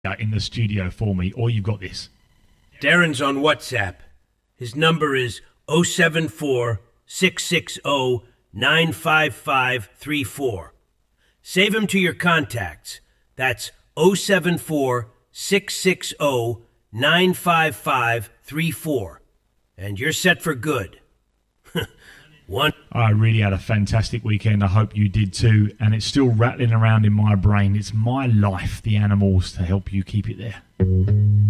in the studio for me, or you've got this. Darren's on WhatsApp. His number is 074-660-95534. Save him to your contacts. That's 074-660-95534. And you're set for good. I really had a fantastic weekend. I hope you did too. And it's still rattling around in my brain. It's my life, the animals, to help you keep it there.